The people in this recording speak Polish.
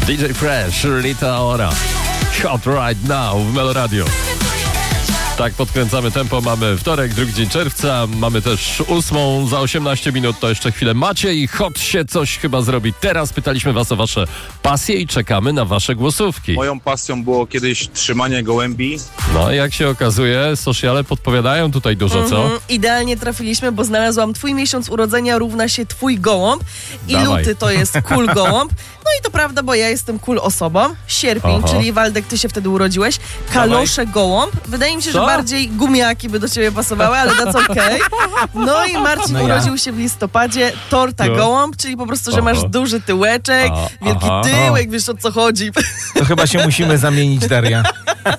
DJ Fresh, Rita Ora. Hot right now w Melo Radio. Tak, podkręcamy tempo. Mamy wtorek, 2 dzień czerwca. Mamy też 8 za 18 minut. To jeszcze chwilę macie i hot się coś chyba zrobi. Teraz pytaliśmy was o wasze pasje i czekamy na wasze głosówki. Moją pasją było kiedyś trzymanie gołębi. No jak się okazuje, sociale podpowiadają tutaj dużo, co? Idealnie trafiliśmy, bo znalazłam twój miesiąc urodzenia równa się twój gołąb i Dawaj. luty to jest cool gołąb. No i to prawda, bo ja jestem cool osobą. Sierpień, Aha. czyli Waldek, ty się wtedy urodziłeś. Kalosze gołąb. Wydaje mi się, że Co? bardziej gumiaki by do ciebie pasowały, ale that's okej. No i Marcin urodził się w listopadzie. Torta No. gołąb, czyli po prostu, że masz Aha. duży tyłeczek, wielki Aha. tyłek, wiesz o co chodzi. To chyba się musimy zamienić, Daria.